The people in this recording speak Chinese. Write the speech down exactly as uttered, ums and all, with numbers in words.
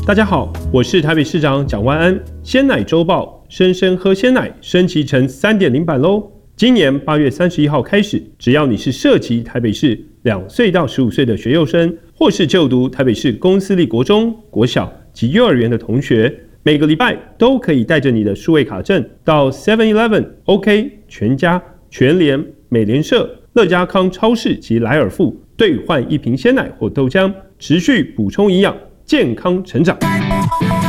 大家好，我是台北市长蒋万安。鲜奶周报，生生喝鲜奶升级成 三点零 版喽。今年八月三十一号开始，只要你是涉及台北市两岁到十五岁的学幼生，或是就读台北市公私立国中、国小及幼儿园的同学，每个礼拜都可以带着你的数位卡证到 seven eleven、OK、全家、全联、美联社、乐家康超市及莱尔富兑换一瓶鲜奶或豆浆，持续补充营养，健康成长。